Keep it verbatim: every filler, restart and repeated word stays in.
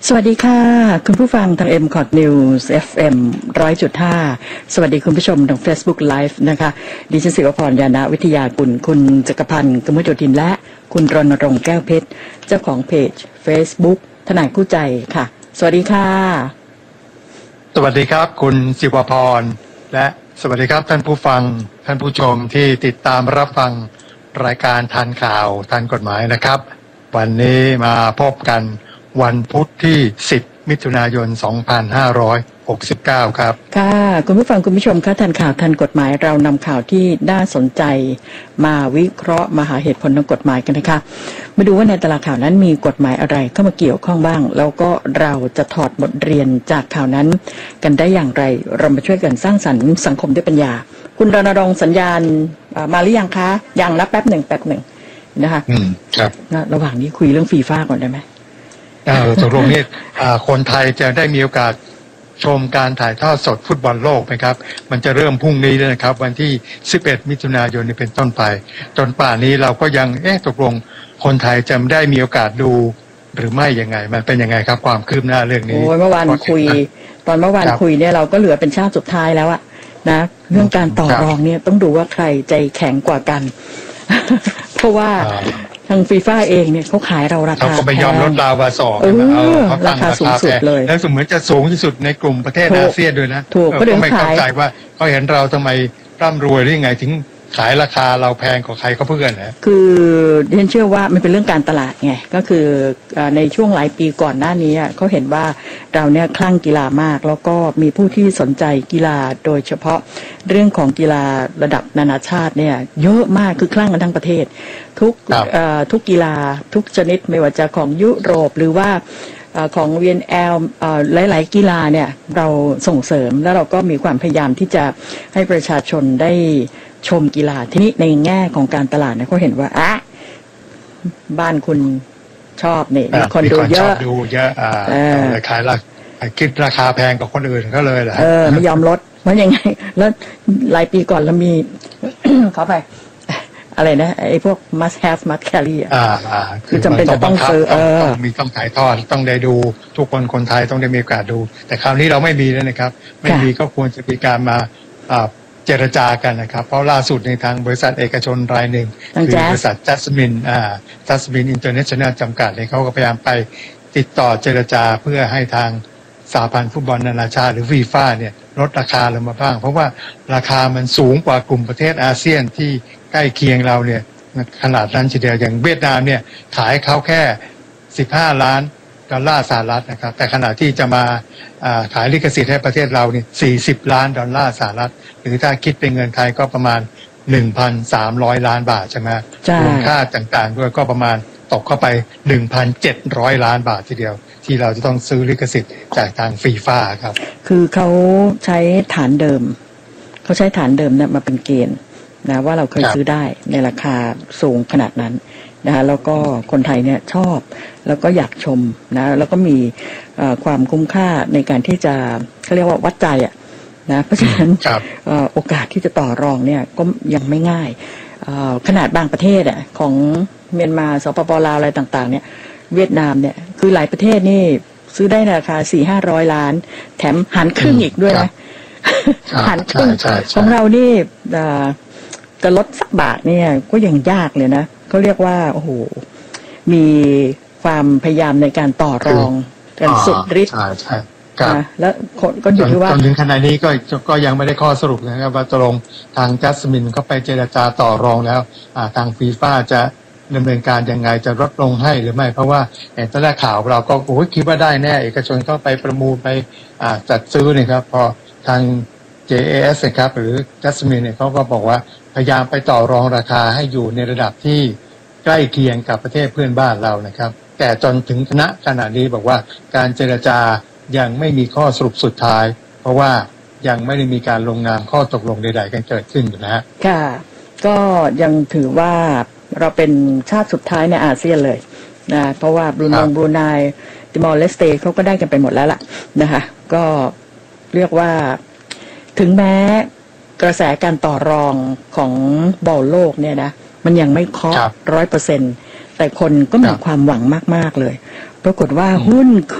สวัสดีค่ะคุณผู้ฟังทาง เอ็ม คอร์ด News เอฟ เอ็ม หนึ่งร้อยจุดห้า สวัสดีคุณผู้ชมทาง Facebook Live นะคะดิฉันศิวพรยานะวิทยากุลคุณจักรพันธ์กมลโยธินและคุณรณรงค์แก้วเพชรเจ้าของเพจ Facebook ทนายคู่ใจค่ะสวัสดีค่ะสวัสดีครับคุณศิวพรและสวัสดีครับท่านผู้ฟังท่านผู้ชมที่ติดตามรับฟังรายการทันข่าวทันกฎหมายนะครับวันนี้มาพบกันวันพุธที่สิบมิถุนายนสองพันห้าร้อยหกสิบเก้าครับค่ะคุณผู้ฟังคุณผู้ชมคะทันข่าวทันกฎหมายเรานำข่าวที่น่าสนใจมาวิเคราะห์มาหาเหตุผลทางกฎหมายกันนะคะมาดูว่าในตารางข่าวนั้นมีกฎหมายอะไรเข้ามาเกี่ยวข้องบ้างแล้วก็เราจะถอดบทเรียนจากข่าวนั้นกันได้อย่างไรเรามาช่วยกันสร้างสรรค์สังคมด้วยปัญญาคุณรณรงค์สัญญาณมาหรือยังคะยังนะแป๊บหนึ่งแป๊บหนึ่งนะคะอืมครับระหว่างนี้คุยเรื่องฟีฟ่าก่อนได้ไหมเออตกลงนี่คนไทยจะได้มีโอกาสชมการถ่ายทอดสดฟุตบอลโลกไหมครับมันจะเริ่มพรุ่งนี้แล้วนะครับวันที่สิบเอ็ดมิถุนายนนี้เป็นต้นไปจนป่านนี้เราก็ยังเอ๊ะตกลงคนไทยจะได้มีโอกาสดูหรือไม่ยังไงมันเป็นยังไงครับความคืบหน้าเรื่องนี้โอ้ยเมื่อวานคุยตอนเมื่อวานคุยเนี่ยเราก็เหลือเป็นชาติสุดท้ายแล้วอะนะเรื่องการต่อรองเนี่ยต้องดูว่าใครใจแข็งกว่ากันเพราะว่าทางฟีฟ่าเองเนี่ยเขาขายเราราคาเขาก็ไม่ยอมลดราวาสองเขาตั้งราคาสูงสุดเลยแล้วสมมติจะสูงที่สุดในกลุ่มประเทศอาเซียนด้วยนะถูกก็ไม่เข้าใจว่าเขาเห็นเราทำไมร่ำรวยหรือยังไงถึงขายราคาเราแพงกว่าใครก็เพื่อนนะคือดิฉันเชื่อว่ามันเป็นเรื่องการตลาดไงก็คือในช่วงหลายปีก่อนหน้านี้เขาเห็นว่าเราเนี่ยคลั่งกีฬามากแล้วก็มีผู้ที่สนใจกีฬาโดยเฉพาะเรื่องของกีฬาระดับนานาชาติเนี่ยเยอะมากคือคลั่งกันทั้งประเทศทุกทุกกีฬาทุกชนิดไม่ว่าจะของยุโรปหรือว่าของ วี เอ็น แอล หลายๆกีฬาเนี่ยเราส่งเสริมแล้วเราก็มีความพยายามที่จะให้ประชาชนได้ชมกีฬาทีนี้ในแง่ของการตลาดเนี่ยเขาเห็นว่าอ่ะบ้านคุณชอบเนี่ยมีคนดูเยอะดูเยอะอ่าขายราคาคิดราคาแพงกว่าคนอื่นก็เลยแหละเออไม่ยอมลดเพราะยังไงแล้วหลายปีก่อนเรามี ขอไปอะไรนะไอ้พวก must have must carry อ่าคือจำเป็นจะต้องซื้อเออมีต้องถ่ายทอดต้องได้ดูทุกคนคนไทยต้องได้มีโอกาสดูแต่คราวนี้เราไม่มีแล้วนะครับไม่มีก็ควรจะมีการมาเจรจากันนะครับเพราะล่าสุดในทางบริษัทเอกชนรายหนึ่งคือบริษัทจัสมินอ่าจัสมินอินเตอร์เนชั่นแนลจำกัดเนี่ยเขาก็พยายามไปติดต่อเจรจาเพื่อให้ทางสหพันธ์ฟุตบอลนานาชาติหรือฟีฟ่าเนี่ยลดราคาลงมาบ้างเพราะว่าราคามันสูงกว่ากลุ่มประเทศอาเซียนที่ใกล้เคียงเราเนี่ยขนาดนั้นทีเดียวอย่างเวียดนามเนี่ยขายเขาแค่สิบห้าล้านดอลลาร์สหรัฐนะครับแต่ขณะที่จะมาขายลิขสิทธิ์ให้ประเทศเราเนี่ยสี่สิบล้านดอลลาร์สหรัฐหรือถ้าคิดเป็นเงินไทยก็ประมาณ หนึ่งพันสามร้อย ล้านบาทใช่ไหมมูลค่าต่างๆด้วยก็ประมาณตกเข้าไป หนึ่งพันเจ็ดร้อย ล้านบาททีเดียวที่เราจะต้องซื้อลิขสิทธิ์จากทางฟีฟ่าครับคือเขาใช้ฐานเดิมเขาใช้ฐานเดิมเนี่ยมาเป็นเกณฑ์นะว่าเราเคยซื้อได้ในราคาสูงขนาดนั้นนะคะแล้วก็คนไทยเนี่ยชอบแล้วก็อยากชมนะแล้วก็มีความคุ้มค่าในการที่จะเขาเรียกว่าวัดใจอ่ะนะเพราะฉะนั้นโอกาสที่จะต่อรองเนี่ยก็ยังไม่ง่ายขนาดบางประเทศอ่ะของเมียนมาสปปลาวอะไรต่างๆเนี่ยเวียดนามเนี่ยคือหลายประเทศนี่ซื้อได้ในราคา สี่ห้าร้อย ล้านแถมหันครึ่งอีกด้วยนะหันครึ่งของเรานี่จะลดสักบาทเนี่ยก็ยังยากเลยนะเขาเรียกว่าโอ้โหมีความพยายามในการต่อรองกันสุดฤทธิ์ใช่ใช่ครับแล้วก็อยู่ที่ว่าจนถึงขณะนี้ก็ก็ยังไม่ได้ข้อสรุปนะครับว่าตกลงทางจัสมินเขาไปเจรจาต่อรองแล้วทางฟีฟ่าจะดำเนินการยังไงจะลดลงให้หรือไม่เพราะว่าตอนแรกข่าวเราก็โอ้ยคิดว่าได้แน่เอกชนเข้าไปประมูลไปจัดซื้อเนี่ยครับพอทาง เจ เอ เอส นะครับหรือจัสมินเนี่ยเขาก็บอกว่าพยายามไปต่อรองราคาให้อยู่ในระดับที่ใกล้เคียงกับประเทศเพื่อนบ้านเรานะครับแต่จนถึงณขณะนี้บอกว่าการเจรจายังไม่มีข้อสรุปสุดท้ายเพราะว่ายังไม่ได้มีการลงนามข้อตกลงใดๆกันเกิดขึ้นนะฮะค่ะก็ยังถือว่าเราเป็นชาติสุดท้ายในอาเซียนเลยนะเพราะว่าบรูไนบรูไนติมอร์เลสเตเขาก็ได้กันไปหมดแล้วล่ะนะคะก็เรียกว่าถึงแม้กระแสการต่อรองของบอลโลกเนี่ยนะมันยังไม่เคาะร้อยเปอร์เซ็นต์แต่คนก็มีความหวังมากๆเลยปรากฏว่าหุ้น